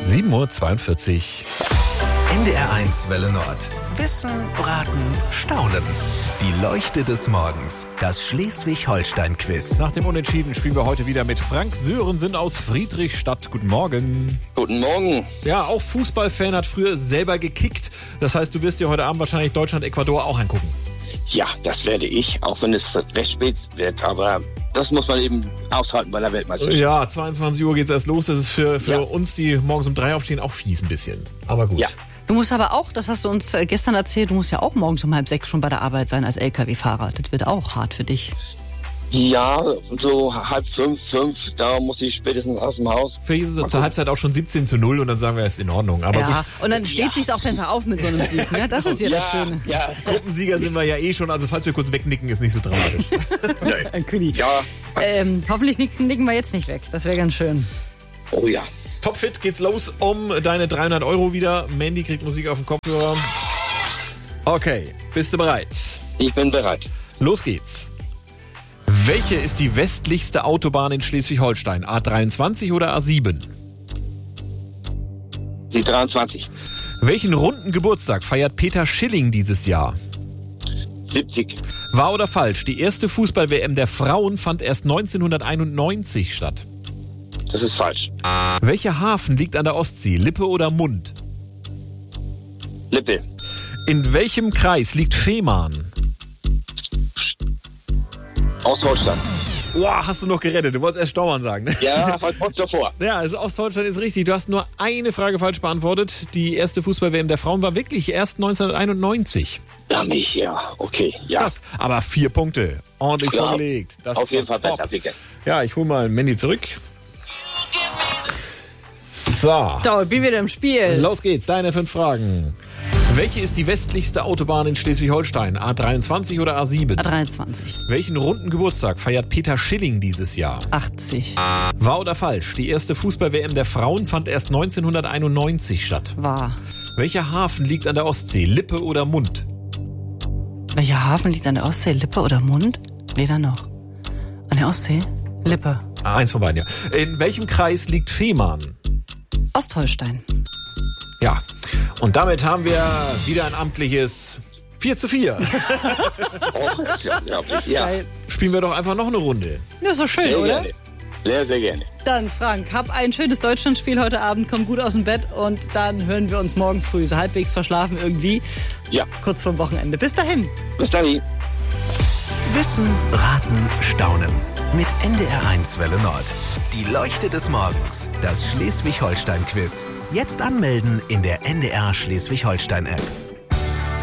7:42 Uhr. NDR1 Welle Nord. Wissen, Raten, Staunen. Die Leuchte des Morgens. Das Schleswig-Holstein-Quiz. Nach dem Unentschieden spielen wir heute wieder mit Frank Sörensen aus Friedrichstadt. Guten Morgen. Guten Morgen. Ja, auch Fußballfan, hat früher selber gekickt. Das heißt, du wirst dir heute Abend wahrscheinlich Deutschland-Ecuador auch angucken. Ja, das werde ich, auch wenn es recht spät wird. Aber das muss man eben aushalten bei der Weltmeisterschaft. Ja, 22 Uhr geht's erst los. Das ist für uns, die morgens um 3 aufstehen, auch fies ein bisschen. Aber gut. Ja. Du musst aber auch, das hast du uns gestern erzählt, du musst ja auch morgens um 5:30 schon bei der Arbeit sein als LKW-Fahrer. Das wird auch hart für dich. Ja, so 4:30, 5, da muss ich spätestens aus dem Haus. Für Jesus zur Halbzeit auch schon 17:0 und dann sagen wir, es ist in Ordnung. Aber Ja, gut. und dann steht sich's auch besser auf mit so einem Sieg. Ne? Das ist ja das Schöne. Ja, Gruppensieger sind wir ja eh schon, also falls wir kurz wegnicken, ist nicht so dramatisch. Ein König. ja. Hoffentlich nicken wir jetzt nicht weg. Das wäre ganz schön. Oh ja. Topfit geht's los um deine 300 Euro wieder. Mandy kriegt Musik auf den Kopfhörer. Okay, bist du bereit? Ich bin bereit. Los geht's. Welche ist die westlichste Autobahn in Schleswig-Holstein? A23 oder A7? Die 23. Welchen runden Geburtstag feiert Peter Schilling dieses Jahr? 70. Wahr oder falsch? Die erste Fußball-WM der Frauen fand erst 1991 statt. Das ist falsch. Welcher Hafen liegt an der Ostsee? Lippe oder Mund? Lippe. In welchem Kreis liegt Fehmarn? Ostholstein. Boah, hast du noch gerettet. Du wolltest erst Stauern sagen, ne? Ja, war kurz davor. Ja, also Ostdeutschland ist richtig. Du hast nur eine Frage falsch beantwortet. Die erste Fußball-WM der Frauen war wirklich erst 1991. Dann nicht, ja. Okay, ja. Krass. Aber 4 Punkte. Ordentlich Ja, vorgelegt. Das auf ist jeden doch Fall top. besser, Wicke. Ja, ich hole mal Mandy zurück. So, So, ich bin wieder im Spiel. los geht's. Deine 5 Fragen. Welche ist die westlichste Autobahn in Schleswig-Holstein? A23 oder A7? A23. Welchen runden Geburtstag feiert Peter Schilling dieses Jahr? 80. Wahr oder falsch? Die erste Fußball-WM der Frauen fand erst 1991 statt. Wahr. Welcher Hafen liegt an der Ostsee? Lippe oder Mund? Welcher Hafen liegt an der Ostsee? Lippe oder Mund? Weder noch. An der Ostsee? Lippe. Eins von beiden, ja. In welchem Kreis liegt Fehmarn? Ostholstein. Ja, und damit haben wir wieder ein amtliches 4:4. Oh, das ist ja unglaublich. Ja, Geil. Spielen wir doch einfach noch eine Runde. Das ist doch schön, sehr oder? gerne. Sehr, sehr gerne. Dann, Frank, hab ein schönes Deutschlandspiel heute Abend, komm gut aus dem Bett und dann hören wir uns morgen früh, so halbwegs verschlafen irgendwie, Ja, kurz vorm Wochenende. Bis dahin. bis dann. Wissen, Raten, Staunen. Mit NDR1 Welle Nord. Die Leuchte des Morgens. Das Schleswig-Holstein-Quiz. Jetzt anmelden in der NDR Schleswig-Holstein-App.